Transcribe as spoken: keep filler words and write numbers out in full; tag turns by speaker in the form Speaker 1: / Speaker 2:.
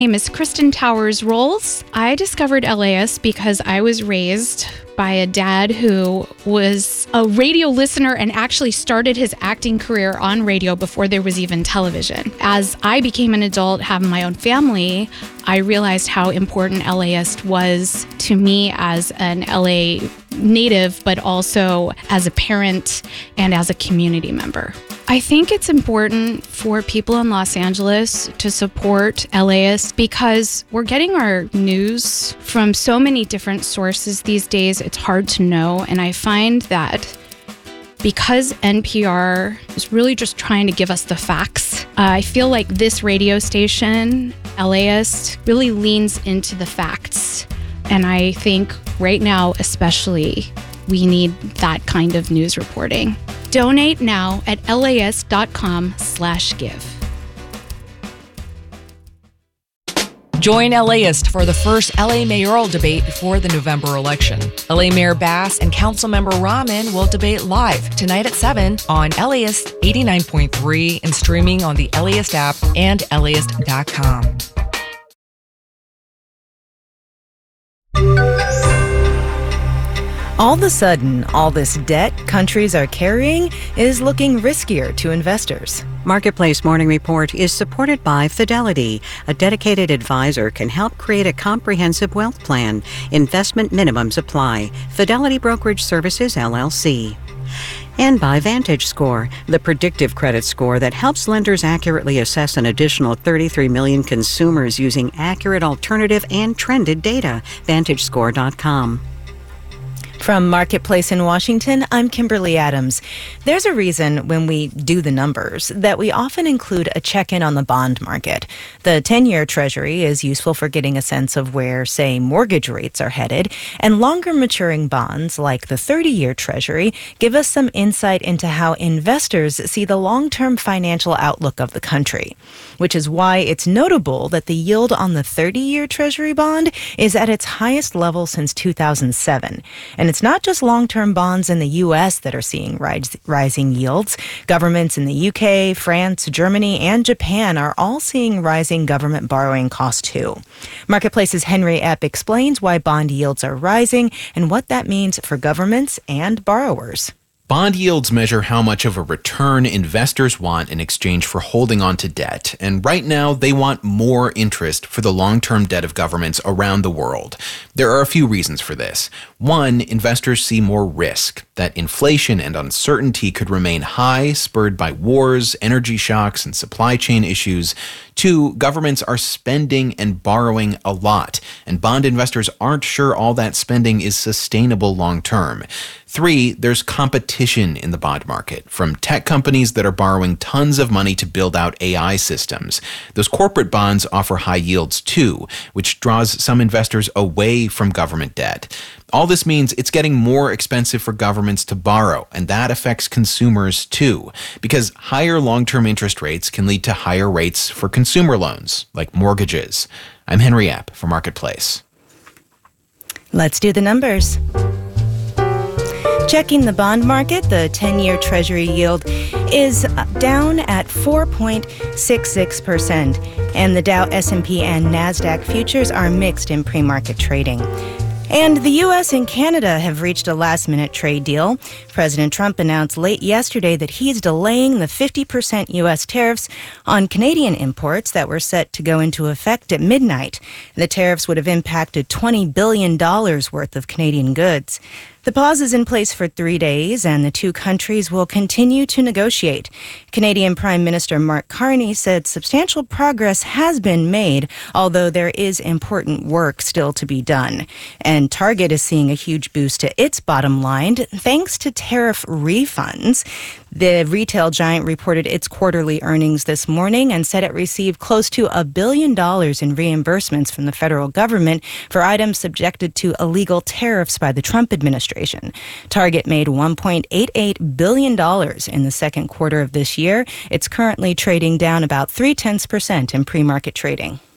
Speaker 1: name is Kristen Towers Rolls. I discovered L A S because I was raised by a dad who was a radio listener and actually started his acting career on radio before there was even television. As I became an adult, having my own family, I realized how important L A S was to me as an L A native, but also as a parent and as a community member. I think it's important for people in Los Angeles to support L A S because we're getting our news from so many different sources these days. It's hard to know. And I find that because N P R is really just trying to give us the facts, uh, I feel like this radio station, L A S, really leans into the facts. And I think right now, especially, we need that kind of news reporting. Donate now at las.com slash give.
Speaker 2: Join LAist for the first L A mayoral debate before the November election. L A Mayor Bass and Councilmember Rahman will debate live tonight at seven on LAist eighty-nine point three and streaming on the LAist app and laist dot com.
Speaker 3: All of a sudden, all this debt countries are carrying is looking riskier to investors.
Speaker 4: Marketplace Morning Report is supported by Fidelity. A dedicated advisor can help create a comprehensive wealth plan. Investment minimums apply. Fidelity Brokerage Services, L L C. And by VantageScore, the predictive credit score that helps lenders accurately assess an additional thirty-three million consumers using accurate alternative and trended data. Vantage Score dot com.
Speaker 3: From Marketplace in Washington, I'm Kimberly Adams. There's a reason when we do the numbers that we often include a check-in on the bond market. The ten-year Treasury is useful for getting a sense of where, say, mortgage rates are headed, and longer maturing bonds like the thirty-year Treasury give us some insight into how investors see the long-term financial outlook of the country, which is why it's notable that the yield on the thirty-year Treasury bond is at its highest level since two thousand seven. And it's not just long-term bonds in the U S that are seeing rise, rising yields. Governments in the U K, France, Germany, and Japan are all seeing rising government borrowing costs too. Marketplace's Henry Epp explains why bond yields are rising and what that means for governments and borrowers.
Speaker 5: Bond yields measure how much of a return investors want in exchange for holding on to debt, and right now they want more interest for the long-term debt of governments around the world. There are a few reasons for this. One, investors see more risk, that inflation and uncertainty could remain high, spurred by wars, energy shocks, and supply chain issues. Two, governments are spending and borrowing a lot, and bond investors aren't sure all that spending is sustainable long-term. Three, there's competition in the bond market from tech companies that are borrowing tons of money to build out A I systems. Those corporate bonds offer high yields too, which draws some investors away from government debt. All this means it's getting more expensive for governments to borrow, and that affects consumers too, because higher long-term interest rates can lead to higher rates for consumer loans, like mortgages. I'm Henry Epp for Marketplace.
Speaker 3: Let's do the numbers. Checking the bond market, the ten-year Treasury yield is down at four point six six percent, and the Dow, S and P, and NASDAQ futures are mixed in pre-market trading. And the U S and Canada have reached a last-minute trade deal. President Trump announced late yesterday that he's delaying the fifty percent U S tariffs on Canadian imports that were set to go into effect at midnight. The tariffs would have impacted twenty billion dollars worth of Canadian goods. The pause is in place for three days, and the two countries will continue to negotiate. Canadian Prime Minister Mark Carney said substantial progress has been made, although there is important work still to be done. And Target is seeing a huge boost to its bottom line thanks to tariff refunds. The retail giant reported its quarterly earnings this morning and said it received close to a billion dollars in reimbursements from the federal government for items subjected to illegal tariffs by the Trump administration. Target made one point eight eight billion dollars in the second quarter of this year. It's currently trading down about three tenths percent in pre-market trading.